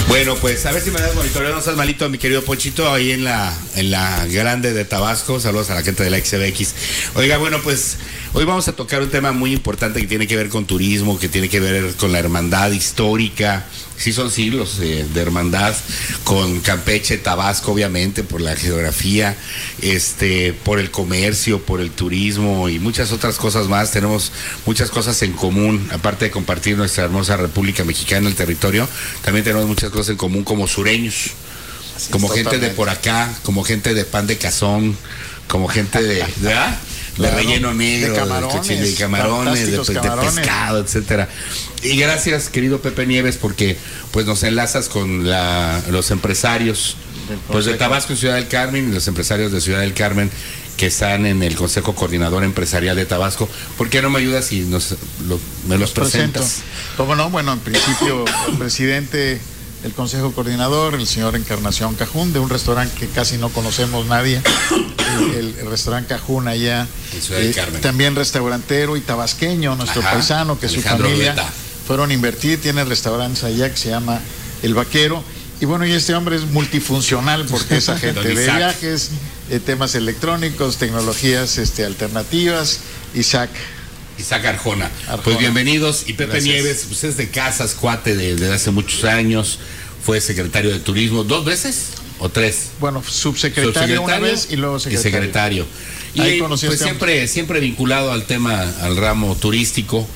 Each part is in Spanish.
Bueno, pues a ver si me das monitoreo, no seas malito, mi querido Ponchito, ahí en la grande de Tabasco. Saludos a la gente de la XBX. Oiga, bueno, pues hoy vamos a tocar un tema muy importante que tiene que ver con turismo, que tiene que ver con la hermandad histórica. Sí, son siglos de hermandad con Campeche, Tabasco, obviamente, por la geografía, por el comercio, por el turismo y muchas otras cosas más. Tenemos muchas cosas en común, aparte de compartir nuestra hermosa República Mexicana, el territorio. También tenemos muchas cosas en común como sureños, así como gente totalmente de por acá, como gente de pan de cazón, como gente de ¿verdad? Claro, de relleno negro, de camarones, de pescado, etcétera. Y gracias, querido Pepe Nieves, porque pues nos enlazas con los empresarios pues de Tabasco y Ciudad del Carmen, y los empresarios de Ciudad del Carmen que están en el Consejo Coordinador Empresarial de Tabasco. ¿Por qué no me ayudas y me los presentas? ¿Cómo no? Bueno, en principio, el presidente del Consejo Coordinador, el señor Encarnación Cajún, de un restaurante que casi no conocemos nadie, el restaurante Cajún allá, en Ciudad del Carmen. También restaurantero y tabasqueño, nuestro paisano, que Alejandro su familia Ruleta fueron a invertir, tiene restaurantes allá que se llama El Vaquero. Y bueno, y este hombre es multifuncional porque es agente de viajes, temas electrónicos, tecnologías alternativas. Isaac Arjona. Pues bienvenidos. Y Pepe Gracias. Nieves, pues es de Casas, cuate desde hace muchos años, fue secretario de Turismo, ¿2 veces o 3? Bueno, subsecretario una vez y luego secretario. Y ahí pues siempre vinculado al tema, al ramo turístico.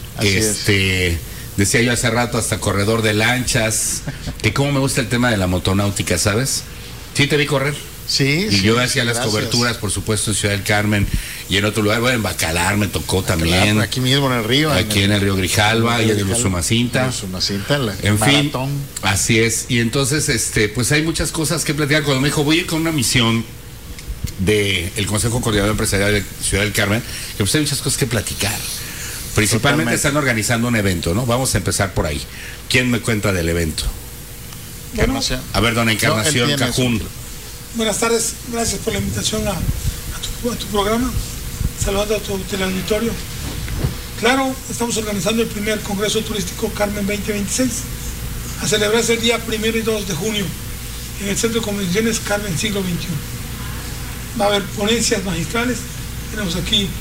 Decía yo hace rato, hasta corredor de lanchas, que cómo me gusta el tema de la motonáutica, ¿sabes? Sí, te vi correr. Sí. Y yo hacía las coberturas, por supuesto, en Ciudad del Carmen y en otro lugar. Bueno, en Bacalar me tocó también. Aquí mismo en el río. Aquí en el río Grijalva y en el Usumacinta. En fin, así es. Y entonces, pues hay muchas cosas que platicar. Cuando me dijo, voy a ir con una misión del Consejo Coordinador Empresarial de Ciudad del Carmen, que pues hay muchas cosas que platicar. Principalmente están organizando un evento, ¿no? Vamos a empezar por ahí. ¿Quién me cuenta del evento? Bueno, a ver, dona Encarnación Cajún. Buenas tardes, gracias por la invitación a tu programa. Saludando a tu teleauditorio. Claro, estamos organizando el primer Congreso Turístico Carmen 2026, a celebrarse el día 1 y 2 de junio en el Centro de Convenciones Carmen Siglo XXI. Va a haber ponencias magistrales. Tenemos aquí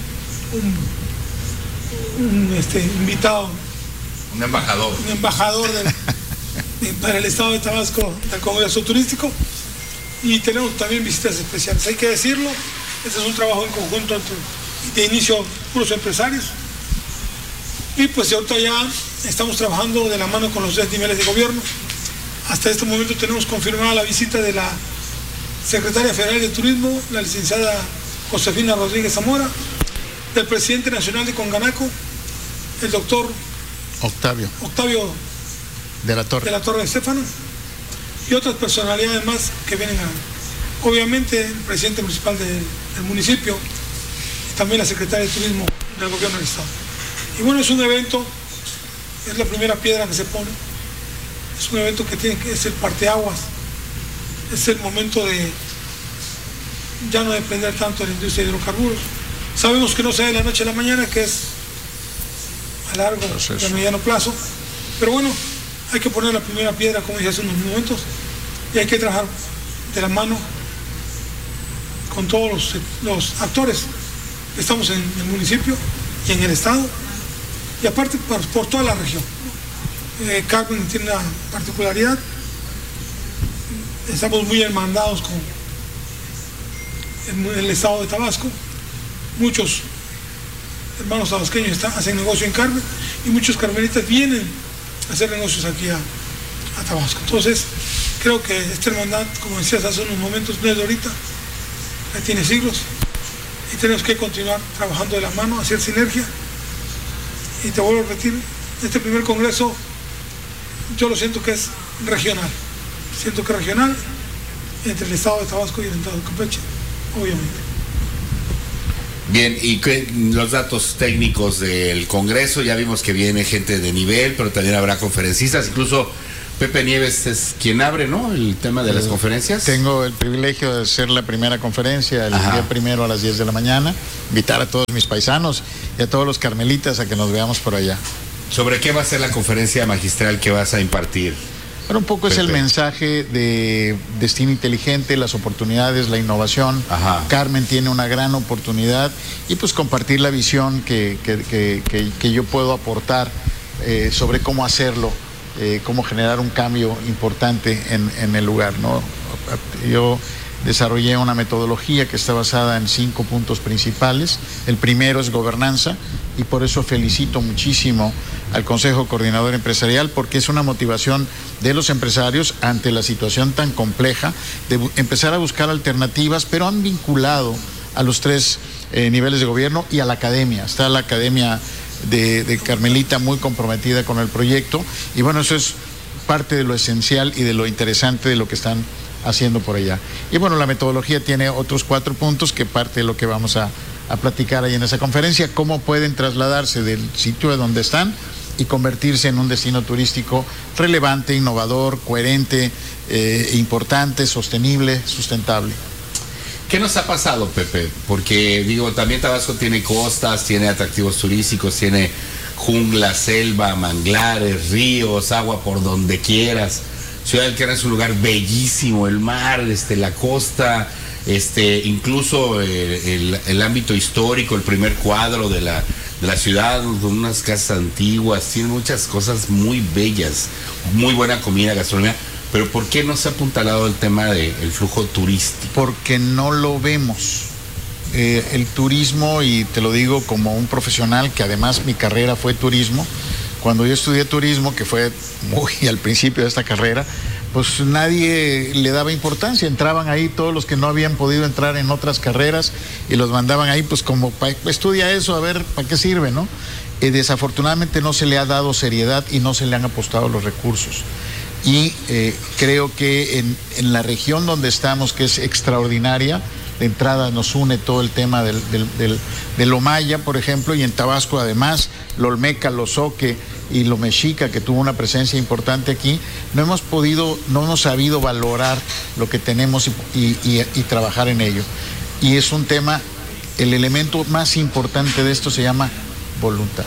un invitado, un embajador para el estado de Tabasco del Congreso Turístico, y tenemos también visitas especiales. Hay que decirlo, este es un trabajo en conjunto de inicio puros empresarios, y pues ahorita ya estamos trabajando de la mano con los 3 niveles de gobierno. Hasta este momento tenemos confirmada la visita de la secretaria federal de Turismo, la licenciada Josefina Rodríguez Zamora, del presidente nacional de Conganaco, el doctor Octavio de la Torre Estefano, y otras personalidades más que vienen obviamente el presidente municipal del municipio, y también la secretaria de Turismo del gobierno del estado. Y bueno, es un evento, es la primera piedra que se pone, es un evento que tiene que ser parteaguas, es el momento de ya no depender tanto de la industria de hidrocarburos. Sabemos que no se da de la noche a la mañana, que es a largo y a mediano plazo, pero bueno, hay que poner la primera piedra, como dije hace unos momentos, y hay que trabajar de la mano con todos los actores que estamos en el municipio y en el estado, y aparte por toda la región. Carmen tiene una particularidad, estamos muy hermandados con el estado de Tabasco. Muchos hermanos tabasqueños hacen negocio en Carmen, y muchos carmelitas vienen a hacer negocios aquí a Tabasco. Entonces, creo que esta hermandad, como decías hace unos momentos, no es de ahorita, ya tiene siglos, y tenemos que continuar trabajando de la mano, hacer sinergia. Y te vuelvo a repetir, este primer congreso yo lo siento que es regional, entre el estado de Tabasco y el estado de Campeche, obviamente. Bien, y los datos técnicos del Congreso, ya vimos que viene gente de nivel, pero también habrá conferencistas, incluso Pepe Nieves es quien abre, ¿no?, el tema de las conferencias. Tengo el privilegio de hacer la primera conferencia el día 1 a las 10 de la mañana, invitar a todos mis paisanos y a todos los carmelitas a que nos veamos por allá. ¿Sobre qué va a ser la conferencia magistral que vas a impartir? Pero un poco es el mensaje de Destino Inteligente, las oportunidades, la innovación. Ajá. Carmen tiene una gran oportunidad y pues compartir la visión que yo puedo aportar sobre cómo hacerlo, cómo generar un cambio importante en el lugar, ¿no? Yo desarrollé una metodología que está basada en 5 puntos principales. El primero es gobernanza, y por eso felicito muchísimo al Consejo Coordinador Empresarial, porque es una motivación de los empresarios ante la situación tan compleja de empezar a buscar alternativas, pero han vinculado a los 3 niveles de gobierno y a la academia. Está la academia de Carmelita muy comprometida con el proyecto, y bueno, eso es parte de lo esencial y de lo interesante de lo que están haciendo por allá. Y bueno, la metodología tiene otros 4 puntos que parte de lo que vamos a platicar ahí en esa conferencia, cómo pueden trasladarse del sitio de donde están y convertirse en un destino turístico relevante, innovador, coherente, importante, sostenible, sustentable. ¿Qué nos ha pasado, Pepe? Porque digo, también Tabasco tiene costas, tiene atractivos turísticos, tiene jungla, selva, manglares, ríos, agua por donde quieras. Ciudad del Carmen es un lugar bellísimo, el mar, la costa, incluso el ámbito histórico, el primer cuadro de la ciudad, con unas casas antiguas, tiene muchas cosas muy bellas, muy buena comida, gastronomía. Pero ¿por qué no se ha apuntalado el tema del flujo turístico? Porque no lo vemos. El turismo, y te lo digo como un profesional, que además mi carrera fue turismo. Cuando yo estudié turismo, que fue muy al principio de esta carrera, pues nadie le daba importancia. Entraban ahí todos los que no habían podido entrar en otras carreras y los mandaban ahí, pues como, estudia eso, a ver para qué sirve, ¿no? Desafortunadamente no se le ha dado seriedad y no se le han apostado los recursos. Y creo que en la región donde estamos, que es extraordinaria, de entrada nos une todo el tema de lo maya, por ejemplo, y en Tabasco además, lo olmeca, lo zoque y lo mexica, que tuvo una presencia importante aquí. No hemos sabido valorar lo que tenemos y trabajar en ello. Y es un tema, el elemento más importante de esto se llama voluntad.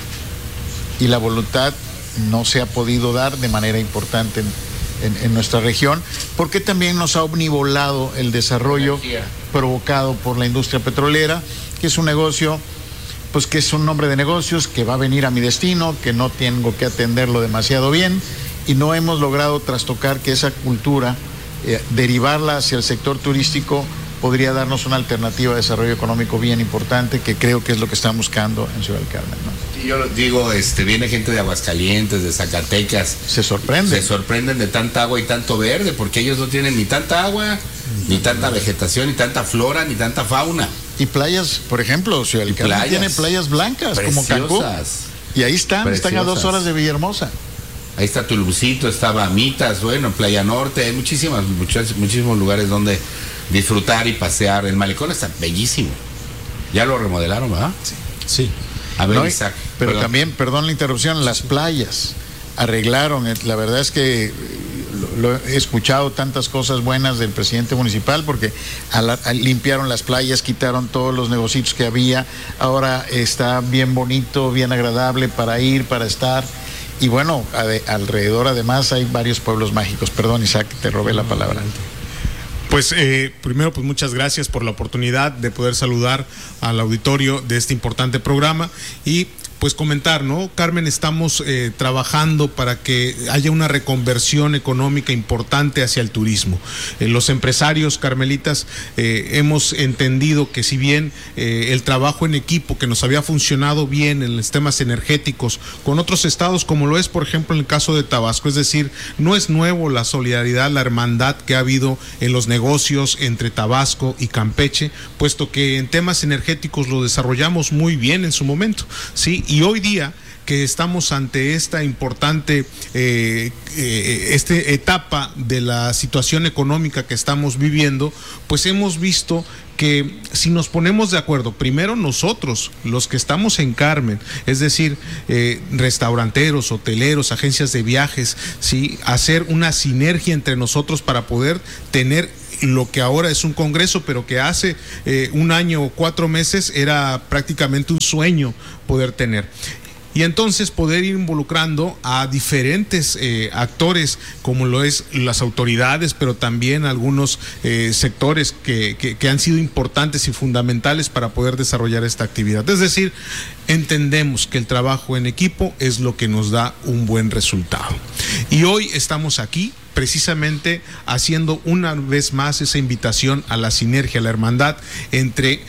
Y la voluntad no se ha podido dar de manera importante en nuestra región, porque también nos ha omnivolado el desarrollo provocado por la industria petrolera, que es un negocio, pues que es un nombre de negocios, que va a venir a mi destino, que no tengo que atenderlo demasiado bien, y no hemos logrado trastocar que esa cultura, derivarla hacia el sector turístico, podría darnos una alternativa de desarrollo económico bien importante, que creo que es lo que están buscando en Ciudad del Carmen, ¿no? Y yo digo, viene gente de Aguascalientes, de Zacatecas. Se sorprenden de tanta agua y tanto verde, porque ellos no tienen ni tanta agua, ni tanta vegetación, ni tanta flora, ni tanta fauna. Y playas, por ejemplo, Ciudad del Carmen tiene playas blancas, preciosas, como Cancún. Y ahí están a 2 horas de Villahermosa. Ahí está Tulumcito, está Bamitas, bueno, Playa Norte, hay muchísimos lugares donde disfrutar y pasear. El malecón está bellísimo. Ya lo remodelaron, ¿verdad? Sí. A ver, Isaac. Pero también, perdón la interrupción, las playas arreglaron. La verdad es que he escuchado tantas cosas buenas del presidente municipal, porque limpiaron las playas, quitaron todos los negocios que había. Ahora está bien bonito, bien agradable para ir, para estar. Y bueno, alrededor además hay varios pueblos mágicos. Perdón, Isaac, te robé la palabra. Pues primero, pues muchas gracias por la oportunidad de poder saludar al auditorio de este importante programa y pues comentar, ¿no? Carmen, estamos trabajando para que haya una reconversión económica importante hacia el turismo. Los empresarios carmelitas hemos entendido que si bien el trabajo en equipo que nos había funcionado bien en los temas energéticos con otros estados, como lo es por ejemplo en el caso de Tabasco, es decir, no es nuevo la solidaridad, la hermandad que ha habido en los negocios entre Tabasco y Campeche, puesto que en temas energéticos lo desarrollamos muy bien en su momento, ¿sí? Y hoy día que estamos ante esta importante etapa de la situación económica que estamos viviendo, pues hemos visto que si nos ponemos de acuerdo, primero nosotros, los que estamos en Carmen, es decir, restauranteros, hoteleros, agencias de viajes, ¿sí? Hacer una sinergia entre nosotros para poder tener lo que ahora es un congreso, pero que hace 1 año o 4 meses era prácticamente un sueño poder tener. y entonces poder ir involucrando a diferentes actores, como lo es las autoridades, pero también algunos sectores que han sido importantes y fundamentales para poder desarrollar esta actividad. Es decir, entendemos que el trabajo en equipo es lo que nos da un buen resultado. Y hoy estamos aquí precisamente haciendo una vez más esa invitación a la sinergia, a la hermandad entre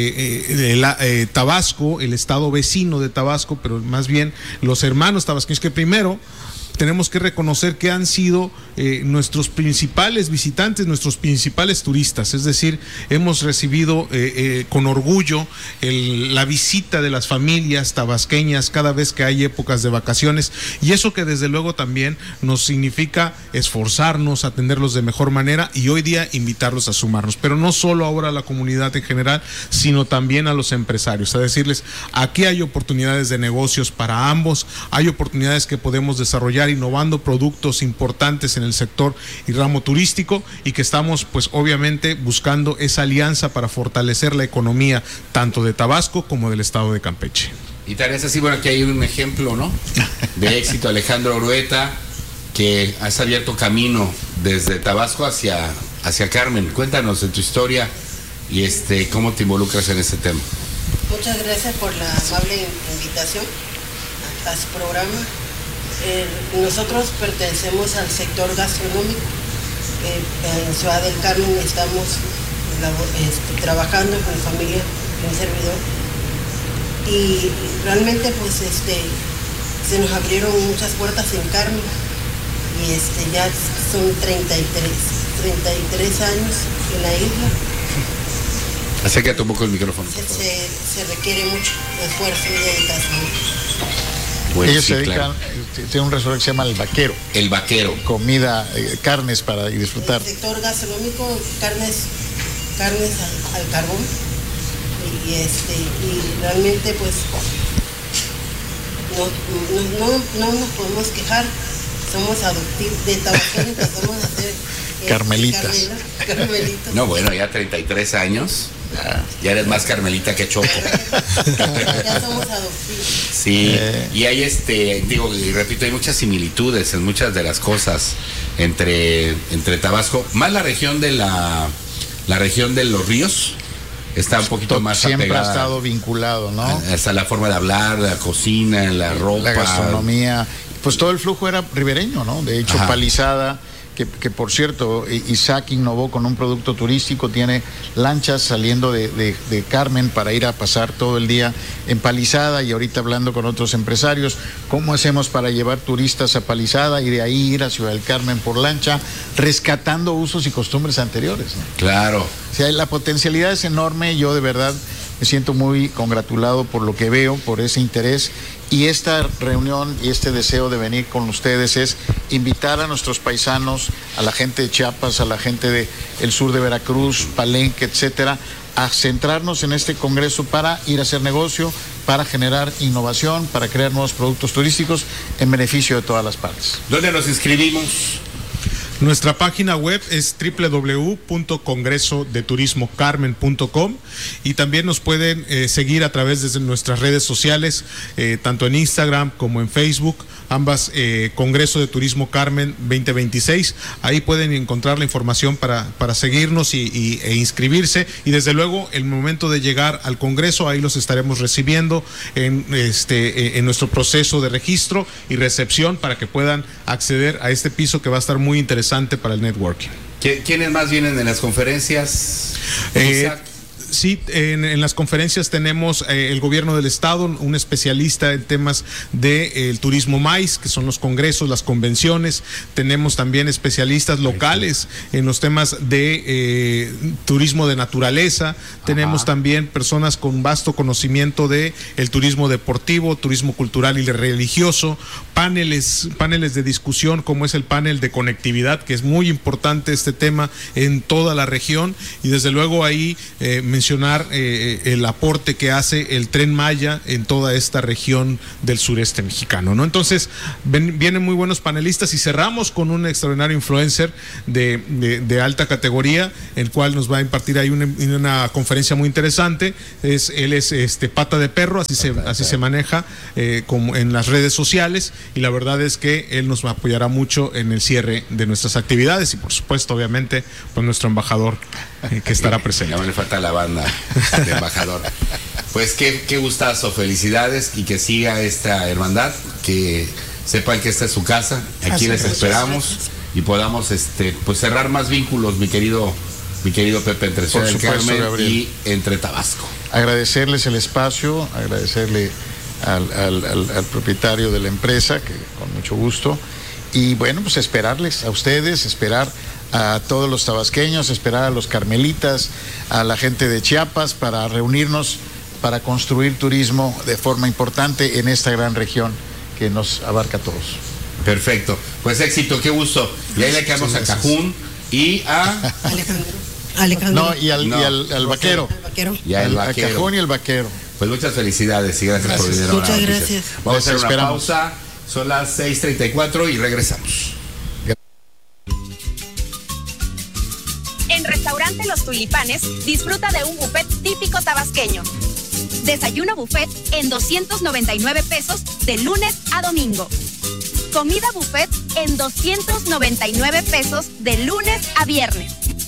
Tabasco, el estado vecino de Tabasco, pero más bien los hermanos tabasqueños, que primero tenemos que reconocer que han sido nuestros principales visitantes, nuestros principales turistas. Es decir, hemos recibido con orgullo la visita de las familias tabasqueñas cada vez que hay épocas de vacaciones, y eso que desde luego también nos significa esforzarnos, atenderlos de mejor manera y hoy día invitarlos a sumarnos, pero no solo ahora a la comunidad en general, sino también a los empresarios, a decirles, aquí hay oportunidades de negocios para ambos, hay oportunidades que podemos desarrollar innovando productos importantes en el sector y ramo turístico, y que estamos pues obviamente buscando esa alianza para fortalecer la economía tanto de Tabasco como del estado de Campeche. Y tal es así, bueno, aquí hay un ejemplo, ¿no?, de éxito, Alejandro Orueta, que has abierto camino desde Tabasco hacia Carmen. Cuéntanos de tu historia y cómo te involucras en este tema. Muchas gracias por la amable invitación a su programa. Nosotros pertenecemos al sector gastronómico. En Ciudad del Carmen estamos trabajando con familia, con un servidor, y realmente pues se nos abrieron muchas puertas en Carmen, y ya son 33 años en la isla. Acércate un poco el micrófono. Se requiere mucho esfuerzo y dedicación. Bueno, ellos se dedican, tiene un restaurante que se llama El Vaquero. El Vaquero. Comida, carnes para disfrutar. El sector gastronómico, carnes al carbón. Y realmente pues no nos podemos quejar. Somos adoptivos, de tabasqueños pasamos a ser carmelitas. Carmelitas. No, bueno, ya 33 años. Ya eres más Carmelita que Choco. Ya somos adoptivos. Sí, y hay y repito, hay muchas similitudes en muchas de las cosas entre Tabasco, más la región de la región de los ríos está un poquito más siempre apegada, ha estado vinculado, ¿no? Hasta la forma de hablar, la cocina, la ropa, la gastronomía, pues todo el flujo era ribereño, ¿no? De hecho, Palizada, que por cierto, Isaac innovó con un producto turístico, tiene lanchas saliendo de Carmen para ir a pasar todo el día en Palizada, y ahorita hablando con otros empresarios, ¿cómo hacemos para llevar turistas a Palizada y de ahí ir a Ciudad del Carmen por lancha, rescatando usos y costumbres anteriores, ¿no? Claro. O sea, la potencialidad es enorme. Yo de verdad me siento muy congratulado por lo que veo, por ese interés, y esta reunión y este deseo de venir con ustedes es invitar a nuestros paisanos, a la gente de Chiapas, a la gente del sur de Veracruz, Palenque, etcétera, a centrarnos en este congreso para ir a hacer negocio, para generar innovación, para crear nuevos productos turísticos en beneficio de todas las partes. ¿Dónde nos inscribimos? Nuestra página web es www.congresodeturismocarmen.com, y también nos pueden seguir a través de nuestras redes sociales, tanto en Instagram como en Facebook, ambas Congreso de Turismo Carmen 2026. Ahí pueden encontrar la información para seguirnos e inscribirse, y desde luego el momento de llegar al Congreso, ahí los estaremos recibiendo en nuestro proceso de registro y recepción para que puedan acceder a este piso que va a estar muy interesante para el networking. ¿Quiénes más vienen en las conferencias? Sí, en las conferencias tenemos el gobierno del estado, un especialista en temas de turismo maíz, que son los congresos, las convenciones. Tenemos también especialistas locales en los temas de turismo de naturaleza. Tenemos también personas con vasto conocimiento de el turismo deportivo, turismo cultural y religioso. Paneles de discusión, como es el panel de conectividad, que es muy importante este tema en toda la región, y desde luego ahí mencionamos mencionar el aporte que hace el Tren Maya en toda esta región del sureste mexicano, ¿no? Entonces, vienen muy buenos panelistas y cerramos con un extraordinario influencer de alta categoría, el cual nos va a impartir ahí una conferencia muy interesante. Él es pata de perro, así se maneja como en las redes sociales, y la verdad es que él nos apoyará mucho en el cierre de nuestras actividades y, por supuesto, obviamente, pues nuestro embajador que estará presente. Ya me falta la banda de embajador. Pues qué gustazo, felicidades, y que siga esta hermandad, que sepan que esta es su casa, aquí les esperamos y podamos pues cerrar más vínculos, mi querido Pepe, entre Ciudad del Carmen y entre Tabasco. Agradecerles el espacio, agradecerle al propietario de la empresa, que con mucho gusto, y bueno, pues esperarles a ustedes, esperar a todos los tabasqueños, esperar a los carmelitas, a la gente de Chiapas, para reunirnos, para construir turismo de forma importante en esta gran región que nos abarca a todos. Perfecto, pues éxito, qué gusto. Y ahí le quedamos a Cajún y a Alejandro. No, y al vaquero. Y al vaquero. Cajún y el vaquero. Pues muchas felicidades y gracias por venir. Muchas gracias. Vamos a hacer una pausa, son las 6:34 y regresamos. En Restaurante Los Tulipanes, disfruta de un buffet típico tabasqueño. Desayuno buffet en 299 pesos de lunes a domingo. Comida buffet en 299 pesos de lunes a viernes.